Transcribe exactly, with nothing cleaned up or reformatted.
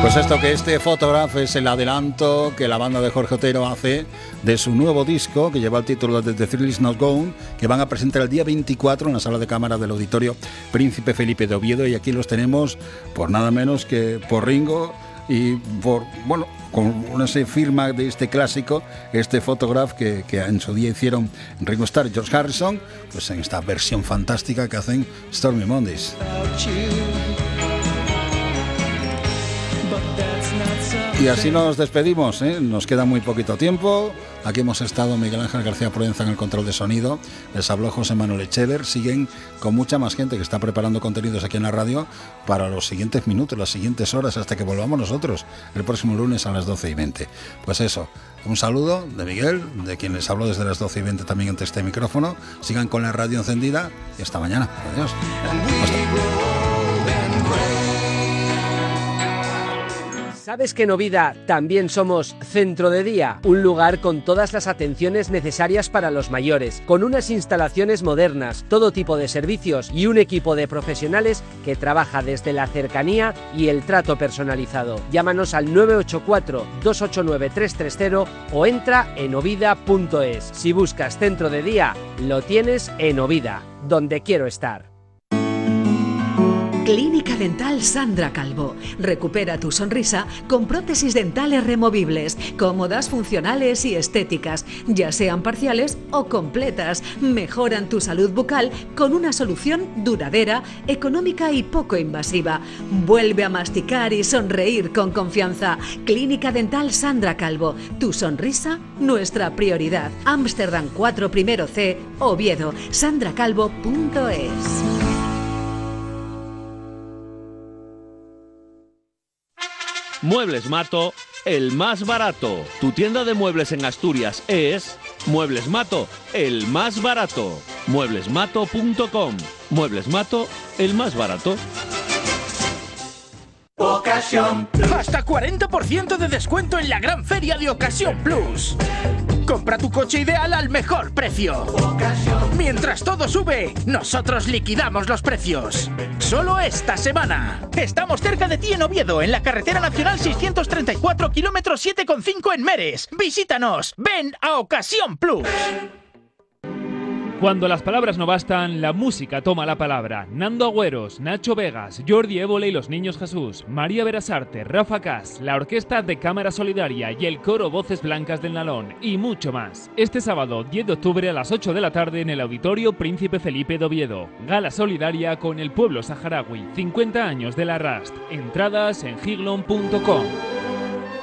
Pues esto que este Photograph es el adelanto que la banda de Jorge Otero hace de su nuevo disco que lleva el título de The Thrill Is Not Gone, que van a presentar el día veinticuatro en la sala de cámara del Auditorio Príncipe Felipe de Oviedo, y aquí los tenemos por nada menos que por Ringo y por, bueno, con una firma de este clásico, este Photograph que, que en su día hicieron Ringo Starr y George Harrison, pues en esta versión fantástica que hacen Stormy Mondays. Y así nos despedimos, ¿eh? Nos queda muy poquito tiempo. Aquí hemos estado Miguel Ángel García Proenza en el control de sonido. Les habló José Manuel Echever. Siguen con mucha más gente que está preparando contenidos aquí en la radio para los siguientes minutos, las siguientes horas, hasta que volvamos nosotros el próximo lunes a las doce y veinte. Pues eso, un saludo de Miguel, de quien les habló desde las doce y veinte también ante este micrófono. Sigan con la radio encendida y hasta mañana. Adiós. Hasta. ¿Sabes que en Ovida también somos Centro de Día? Un lugar con todas las atenciones necesarias para los mayores, con unas instalaciones modernas, todo tipo de servicios y un equipo de profesionales que trabaja desde la cercanía y el trato personalizado. Llámanos al nueve ocho cuatro, dos ocho nueve, tres tres cero o entra en ovida punto es. Si buscas Centro de Día, lo tienes en Ovida, donde quiero estar. Clínica Dental Sandra Calvo. Recupera tu sonrisa con prótesis dentales removibles, cómodas, funcionales y estéticas, ya sean parciales o completas. Mejoran tu salud bucal con una solución duradera, económica y poco invasiva. Vuelve a masticar y sonreír con confianza. Clínica Dental Sandra Calvo. Tu sonrisa, nuestra prioridad. Ámsterdam cuatro primero C, Oviedo. sandra calvo punto es. Muebles Mato, el más barato. Tu tienda de muebles en Asturias es Muebles Mato, el más barato. muebles mato punto com. Muebles Mato, el más barato. Ocasión Plus. Hasta cuarenta por ciento de descuento en la gran feria de Ocasión Plus. Compra tu coche ideal al mejor precio. Mientras todo sube, nosotros liquidamos los precios. Solo esta semana. Estamos cerca de ti en Oviedo, en la carretera nacional seiscientos treinta y cuatro, kilómetro siete coma cinco en Meres. Visítanos. Ven a Ocasión Plus. Cuando las palabras no bastan, la música toma la palabra. Nando Agüeros, Nacho Vegas, Jordi Évole y los Niños Jesús, María Berasarte, Rafa Cas, la Orquesta de Cámara Solidaria y el Coro Voces Blancas del Nalón y mucho más. Este sábado diez de octubre a las ocho de la tarde en el Auditorio Príncipe Felipe de Oviedo. Gala solidaria con el pueblo saharaui. cincuenta años de la R A S T. Entradas en giglon punto com.